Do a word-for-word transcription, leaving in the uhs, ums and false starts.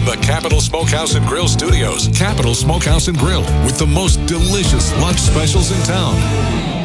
from the Capital Smokehouse and Grill Studios. Capital Smokehouse and Grill, with the most delicious lunch specials in town.